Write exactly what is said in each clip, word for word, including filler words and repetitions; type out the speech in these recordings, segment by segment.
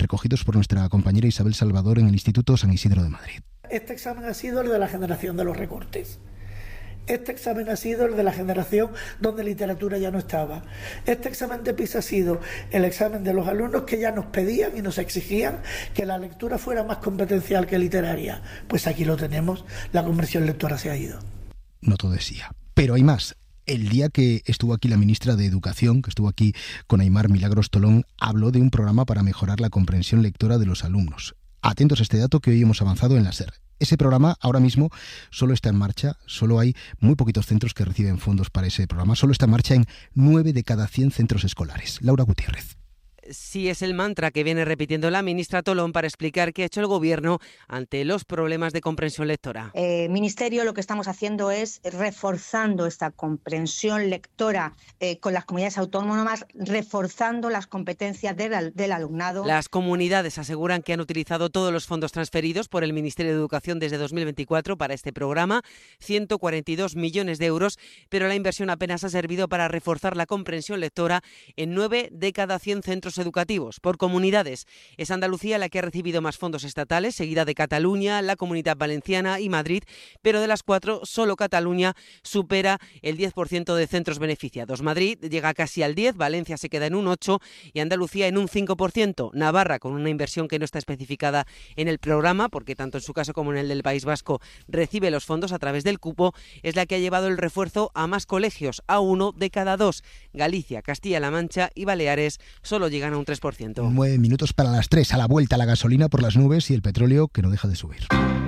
recogidos por nuestra compañera Isabel Salvador en el Instituto San Isidro de Madrid. Este examen ha sido el de la generación de los recortes. Este examen ha sido el de la generación donde literatura ya no estaba. Este examen de PISA ha sido el examen de los alumnos que ya nos pedían y nos exigían que la lectura fuera más competencial que literaria. Pues aquí lo tenemos, la conversión lectora se ha ido. No todo decía, pero hay más. El día que estuvo aquí la ministra de Educación, que estuvo aquí con Aimar Milagros Tolón, habló de un programa para mejorar la comprensión lectora de los alumnos. Atentos a este dato que hoy hemos avanzado en la SER. Ese programa ahora mismo solo está en marcha, solo hay muy poquitos centros que reciben fondos para ese programa, solo está en marcha en nueve de cada cien centros escolares. Laura Gutiérrez. Sí, es el mantra que viene repitiendo la ministra Tolón para explicar qué ha hecho el Gobierno ante los problemas de comprensión lectora. Eh, Ministerio, lo que estamos haciendo es reforzando esta comprensión lectora eh, con las comunidades autónomas, reforzando las competencias del, del alumnado. Las comunidades aseguran que han utilizado todos los fondos transferidos por el Ministerio de Educación desde dos mil veinticuatro para este programa, ciento cuarenta y dos millones de euros, pero la inversión apenas ha servido para reforzar la comprensión lectora en nueve de cada cien centros educativos. Por comunidades, es Andalucía la que ha recibido más fondos estatales, seguida de Cataluña, la Comunidad Valenciana y Madrid, pero de las cuatro, solo Cataluña supera el diez por ciento de centros beneficiados. Madrid llega casi al diez por ciento, Valencia se queda en un ocho por ciento y Andalucía en un cinco por ciento. Navarra, con una inversión que no está especificada en el programa, porque tanto en su caso como en el del País Vasco recibe los fondos a través del cupo, es la que ha llevado el refuerzo a más colegios, a uno de cada dos. Galicia, Castilla-La Mancha y Baleares solo llegan a un tres por ciento. Nueve minutos para las tres, a la vuelta la gasolina por las nubes y el petróleo que no deja de subir.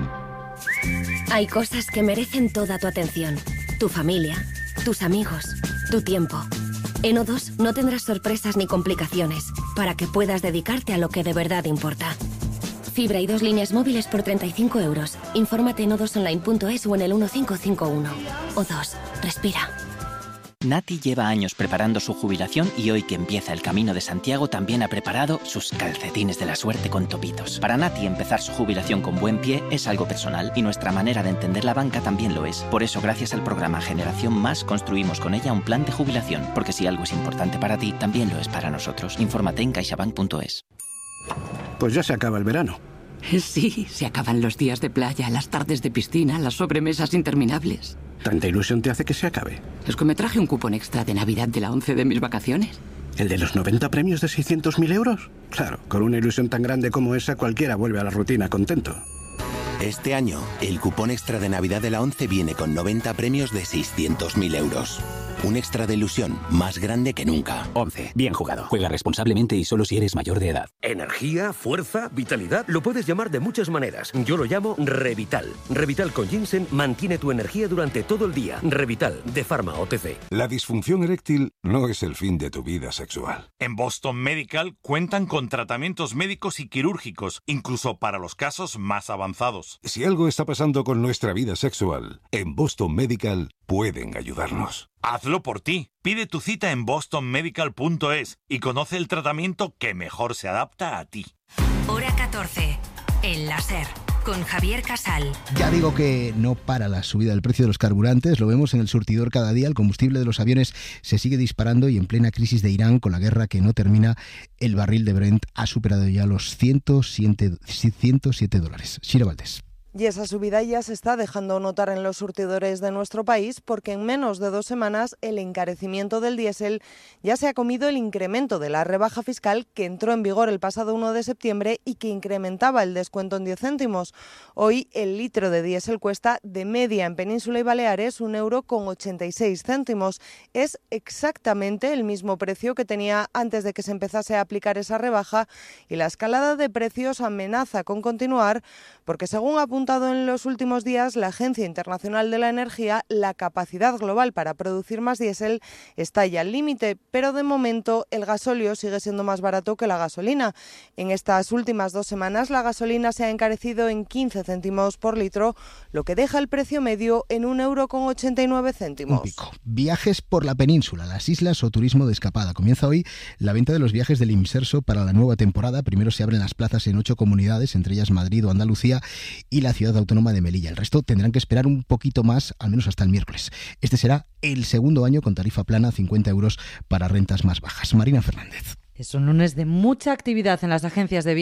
Hay cosas que merecen toda tu atención. Tu familia, tus amigos, tu tiempo. En O dos no tendrás sorpresas ni complicaciones para que puedas dedicarte a lo que de verdad importa. Fibra y dos líneas móviles por treinta y cinco euros. Infórmate en o dos online punto es o en el uno cinco cinco uno. O dos, respira. Nati lleva años preparando su jubilación y hoy que empieza el Camino de Santiago también ha preparado sus calcetines de la suerte con topitos. Para Nati empezar su jubilación con buen pie es algo personal y nuestra manera de entender la banca también lo es. Por eso, gracias al programa Generación Más, construimos con ella un plan de jubilación, porque si algo es importante para ti, también lo es para nosotros. Infórmate en caixabank punto es. Pues ya se acaba el verano. Sí, se acaban los días de playa, las tardes de piscina, las sobremesas interminables. ¿Tanta ilusión te hace que se acabe? Es que me traje un cupón extra de Navidad de la once de mis vacaciones. ¿El de los noventa premios de seiscientos mil euros? Claro, con una ilusión tan grande como esa, cualquiera vuelve a la rutina contento. Este año, el cupón extra de Navidad de la once viene con noventa premios de seiscientos mil euros. Un extra de ilusión más grande que nunca. once. Bien jugado. Juega responsablemente y solo si eres mayor de edad. Energía, fuerza, vitalidad. Lo puedes llamar de muchas maneras. Yo lo llamo Revital. Revital con ginseng mantiene tu energía durante todo el día. Revital, de Pharma O T C. La disfunción eréctil no es el fin de tu vida sexual. En Boston Medical cuentan con tratamientos médicos y quirúrgicos, incluso para los casos más avanzados. Si algo está pasando con nuestra vida sexual, en Boston Medical pueden ayudarnos. Hazlo por ti. Pide tu cita en boston medical punto es y conoce el tratamiento que mejor se adapta a ti. Hora catorce. El láser. Con Javier Casal. Ya digo que no para la subida del precio de los carburantes, lo vemos en el surtidor cada día, el combustible de los aviones se sigue disparando y en plena crisis de Irán, con la guerra que no termina, el barril de Brent ha superado ya los ciento siete dólares. Sira Valdés. Y esa subida ya se está dejando notar en los surtidores de nuestro país porque en menos de dos semanas el encarecimiento del diésel ya se ha comido el incremento de la rebaja fiscal que entró en vigor el pasado uno de septiembre y que incrementaba el descuento en diez céntimos. Hoy el litro de diésel cuesta de media en Península y Baleares un euro con ochenta y seis céntimos. Es exactamente el mismo precio que tenía antes de que se empezase a aplicar esa rebaja y la escalada de precios amenaza con continuar porque, según apunta en los últimos días la Agencia Internacional de la Energía, la capacidad global para producir más diésel está ya al límite, pero de momento el gasóleo sigue siendo más barato que la gasolina. En estas últimas dos semanas la gasolina se ha encarecido en quince céntimos por litro, lo que deja el precio medio en un euro con ochenta y nueve céntimos. Un pico. Viajes por la península, las islas o turismo de escapada. Comienza hoy la venta de los viajes del Imserso para la nueva temporada. Primero se abren las plazas en ocho comunidades, entre ellas Madrid o Andalucía y la ciudad autónoma de Melilla. El resto tendrán que esperar un poquito más, al menos hasta el miércoles. Este será el segundo año con tarifa plana, cincuenta euros para rentas más bajas. Marina Fernández. Es un lunes de mucha actividad en las agencias de viajes.